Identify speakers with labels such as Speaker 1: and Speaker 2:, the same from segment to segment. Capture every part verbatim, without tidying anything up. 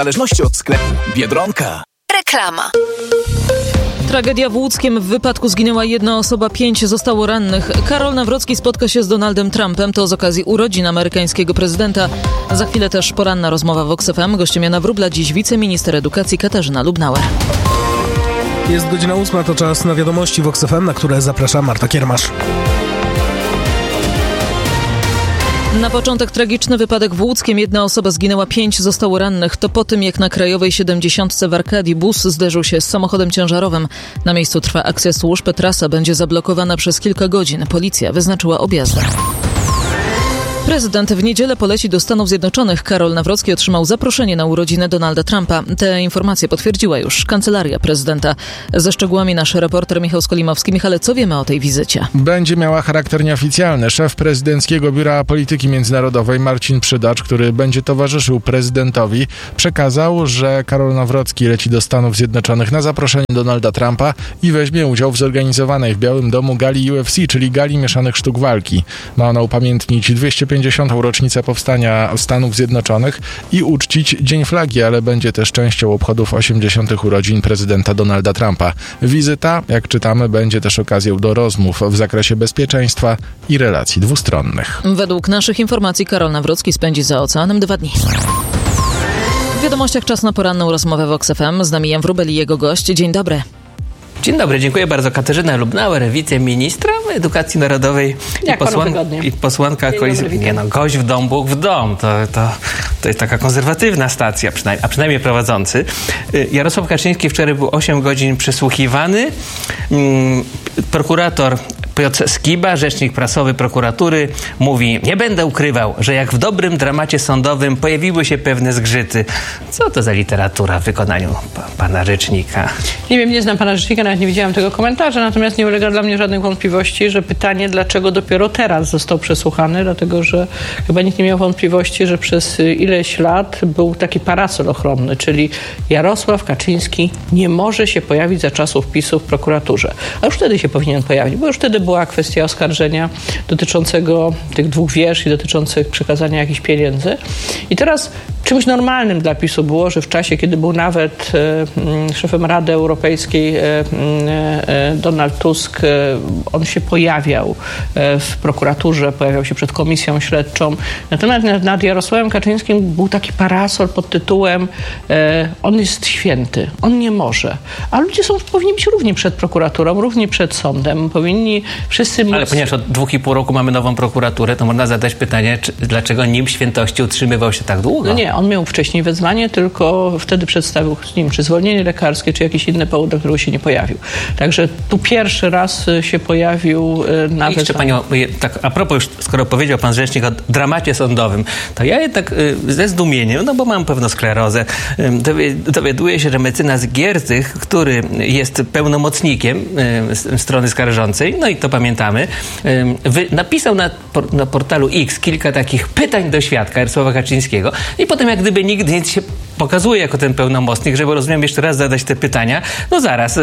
Speaker 1: W zależności od sklepu. Biedronka.
Speaker 2: Reklama.
Speaker 3: Tragedia w Łódzkiem. W wypadku zginęła jedna osoba, pięć zostało rannych. Karol Nawrocki spotka się z Donaldem Trumpem. To z okazji urodzin amerykańskiego prezydenta. Za chwilę też poranna rozmowa w Vox F M. Gościem Jana Wróbla, dziś wiceminister edukacji Katarzyna Lubnauer.
Speaker 4: Jest godzina ósma, to czas na wiadomości Vox F M, na które zaprasza Marta Kiermasz.
Speaker 3: Na początek tragiczny wypadek w Łódzkiem. Jedna osoba zginęła, pięć zostało rannych. To po tym, jak na Krajowej siedemdziesiątce w Arkadii bus zderzył się z samochodem ciężarowym. Na miejscu trwa akcja służb. Trasa będzie zablokowana przez kilka godzin. Policja wyznaczyła objazdy. Prezydent w niedzielę poleci do Stanów Zjednoczonych. Karol Nawrocki otrzymał zaproszenie na urodziny Donalda Trumpa. Te informacje potwierdziła już kancelaria prezydenta. Ze szczegółami nasz reporter Michał Skolimowski. Michale, co wiemy o tej wizycie?
Speaker 5: Będzie miała charakter nieoficjalny. Szef Prezydenckiego Biura Polityki Międzynarodowej Marcin Przydacz, który będzie towarzyszył prezydentowi, przekazał, że Karol Nawrocki leci do Stanów Zjednoczonych na zaproszenie Donalda Trumpa i weźmie udział w zorganizowanej w Białym Domu gali U F C, czyli gali mieszanych sztuk walki. Ma ona upamiętnić dwieście pięćdziesiątą rocznicę powstania Stanów Zjednoczonych i uczcić Dzień Flagi, ale będzie też częścią obchodów osiemdziesiątych urodzin prezydenta Donalda Trumpa. Wizyta, jak czytamy, będzie też okazją do rozmów w zakresie bezpieczeństwa i relacji dwustronnych.
Speaker 3: Według naszych informacji Karol Nawrocki spędzi za oceanem dwa dni. W wiadomościach czas na poranną rozmowę Vox F M. Z nami Jan Wróbel i jego gość. Dzień dobry.
Speaker 6: Dzień dobry, dziękuję bardzo. Katarzyna Lubnauer, wiceministra Edukacji Narodowej i, posłan... i posłanka koalicji. Nie no, gość w dom, Bóg w dom. To, to, to jest taka konserwatywna stacja, przynajmniej, a przynajmniej prowadzący. Jarosław Kaczyński wczoraj był osiem godzin przesłuchiwany. Prokurator Piotr Skiba, rzecznik prasowy prokuratury, mówi: nie będę ukrywał, że jak w dobrym dramacie sądowym pojawiły się pewne zgrzyty. Co to za literatura w wykonaniu pa- pana rzecznika?
Speaker 7: Nie wiem, nie znam pana rzecznika, nawet nie widziałam tego komentarza, natomiast nie ulega dla mnie żadnej wątpliwości, że pytanie, dlaczego dopiero teraz został przesłuchany, dlatego że chyba nikt nie miał wątpliwości, że przez ileś lat był taki parasol ochronny, czyli Jarosław Kaczyński nie może się pojawić za czasów PiSu w prokuraturze. A już wtedy się powinien pojawić, bo już wtedy była kwestia oskarżenia dotyczącego tych dwóch wież i dotyczących przekazania jakichś pieniędzy. I teraz czymś normalnym dla PiSu było, że w czasie, kiedy był nawet e, szefem Rady Europejskiej e, e, Donald Tusk, e, on się pojawiał e, w prokuraturze, pojawiał się przed komisją śledczą. Natomiast nad, nad Jarosławem Kaczyńskim był taki parasol pod tytułem e, on jest święty, on nie może. A ludzie są, powinni być równi przed prokuraturą, równi przed sądem. Powinni wszyscy móc...
Speaker 6: Ale ponieważ od dwóch i pół roku mamy nową prokuraturę, to można zadać pytanie, czy, dlaczego nim świętości utrzymywał się tak długo?
Speaker 7: No nie, on miał wcześniej wezwanie, tylko wtedy przedstawił z nim czy zwolnienie lekarskie, czy jakiś inny powód, do którego się nie pojawił. Także tu pierwszy raz się pojawił na wezwanie.
Speaker 6: Jeszcze panią, tak a propos już, skoro powiedział pan rzecznik o dramacie sądowym, to ja jednak ze zdumieniem, no bo mam pewną sklerozę, dowiaduję się, że mecenas Giertych, który jest pełnomocnikiem strony skarżącej, no i to pamiętamy, napisał na, na portalu X kilka takich pytań do świadka Jarosława Kaczyńskiego i potem jak gdyby nigdy nic się pokazuje jako ten pełnomocnik, żeby, rozumiem, jeszcze raz zadać te pytania. No zaraz,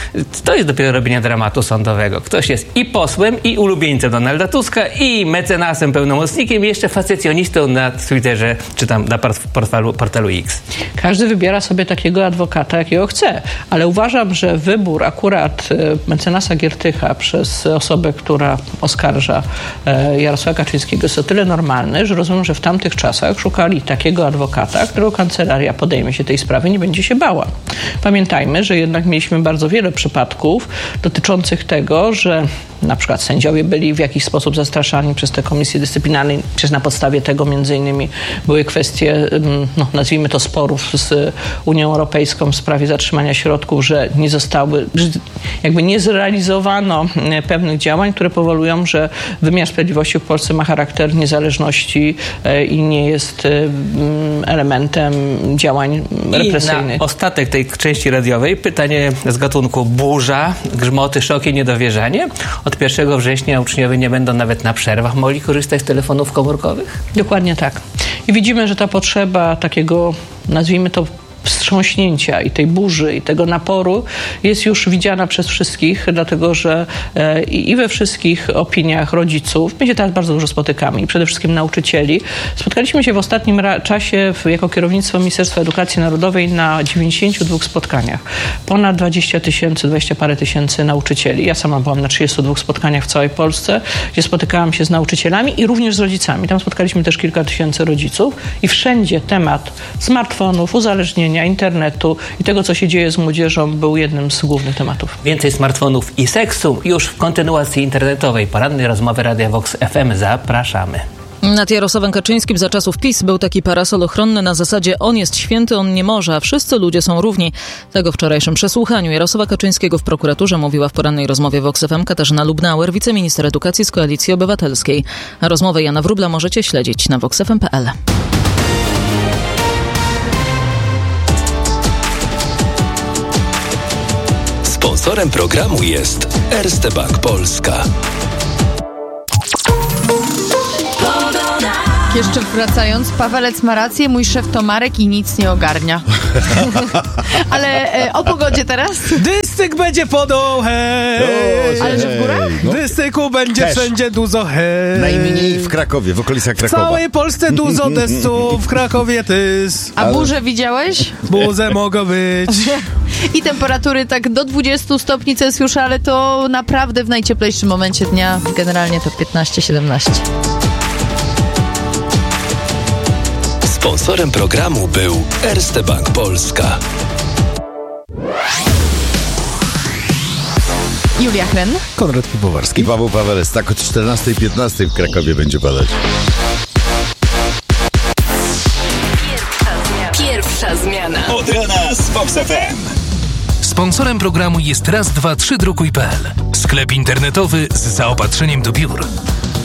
Speaker 6: to jest dopiero robienie dramatu sądowego. Ktoś jest i posłem, i ulubieńcem Donalda Tuska, i mecenasem, pełnomocnikiem, i jeszcze facecjonistą na Twitterze, czy tam na portalu, portalu X.
Speaker 7: Każdy wybiera sobie takiego adwokata, jakiego chce, ale uważam, że wybór akurat mecenasa Giertycha przez osobę, która oskarża Jarosława Kaczyńskiego jest o tyle normalny, że rozumiem, że w tamtych czasach szukali takiego adwokata, którego kancelaria podejmie się tej sprawy, nie będzie się bała. Pamiętajmy, że jednak mieliśmy bardzo wiele przypadków dotyczących tego, że na przykład sędziowie byli w jakiś sposób zastraszani przez te komisje dyscyplinarne. Przecież na podstawie tego między innymi były kwestie, no, nazwijmy to, sporów z Unią Europejską w sprawie zatrzymania środków, że nie zostały, że jakby nie zrealizowano pewnych działań, które powodują, że wymiar sprawiedliwości w Polsce ma charakter niezależności i nie jest elementem działań represyjnych.
Speaker 6: I na ostatek tej części radiowej pytanie z gatunku burza, grzmoty, szoki, niedowierzanie. Od pierwszego września uczniowie nie będą nawet na przerwach mogli korzystać z telefonów komórkowych?
Speaker 7: Dokładnie tak. I widzimy, że ta potrzeba takiego, nazwijmy to, wstrząśnięcia i tej burzy i tego naporu jest już widziana przez wszystkich, dlatego że e, i we wszystkich opiniach rodziców, my się teraz bardzo dużo spotykamy i przede wszystkim nauczycieli. Spotkaliśmy się w ostatnim ra- czasie w, jako kierownictwo Ministerstwa Edukacji Narodowej na dziewięćdziesięciu dwóch spotkaniach. Ponad dwadzieścia tysięcy, dwadzieścia parę tysięcy nauczycieli. Ja sama byłam na trzydziestu dwóch spotkaniach w całej Polsce, gdzie spotykałam się z nauczycielami i również z rodzicami. Tam spotkaliśmy też kilka tysięcy rodziców i wszędzie temat smartfonów, uzależnienia, internetu i tego, co się dzieje z młodzieżą, był jednym z głównych tematów.
Speaker 6: Więcej smartfonów i seksu już w kontynuacji internetowej porannej rozmowy Radia Vox F M. Zapraszamy.
Speaker 3: Nad Jarosławem Kaczyńskim za czasów PiS był taki parasol ochronny na zasadzie on jest święty, on nie może, a wszyscy ludzie są równi. Tego wczorajszym przesłuchaniu Jarosława Kaczyńskiego w prokuraturze mówiła w porannej rozmowie Vox F M Katarzyna Lubnauer, wiceminister edukacji z Koalicji Obywatelskiej. A rozmowę Jana Wróbla możecie śledzić na vox f m kropka p l.
Speaker 1: Sponsorem programu jest Erste Bank Polska.
Speaker 2: Jeszcze wracając, Pawelec ma rację, mój szef to Marek i nic nie ogarnia. Ale e, o pogodzie teraz?
Speaker 4: Dystyk będzie podą, hej!
Speaker 2: No, ale że w górach?
Speaker 4: No. Dystyku będzie
Speaker 8: Też.
Speaker 4: wszędzie dużo, hej!
Speaker 8: Najmniej w Krakowie, w okolicach
Speaker 4: W
Speaker 8: Krakowa.
Speaker 4: całej Polsce dużo deszczu, w Krakowie tys.
Speaker 2: A burzę widziałeś?
Speaker 4: Burze mogą być.
Speaker 2: I temperatury tak do dwudziestu stopni Celsjusza, ale to naprawdę w najcieplejszym momencie dnia. Generalnie to piętnaście siedemnaście.
Speaker 1: Sponsorem programu był Erste Bank Polska.
Speaker 2: Julia Hren.
Speaker 4: Konrad Piwowarski.
Speaker 8: I Paweł Pawelec. Tak od czternastej piętnastej w Krakowie będzie padać.
Speaker 9: Pierwsza zmiana.
Speaker 1: Od rana z Vox F M.
Speaker 10: Sponsorem programu jest raz dwa trzy drukuj kropka p l. Sklep internetowy z zaopatrzeniem do biur.